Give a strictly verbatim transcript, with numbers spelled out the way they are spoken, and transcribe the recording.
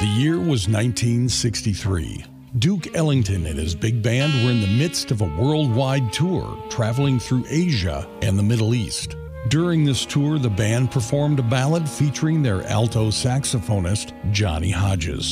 The year was nineteen sixty-three. Duke Ellington and his big band were in the midst of a worldwide tour, traveling through Asia and the Middle East. During this tour, the band performed a ballad featuring their alto saxophonist, Johnny Hodges.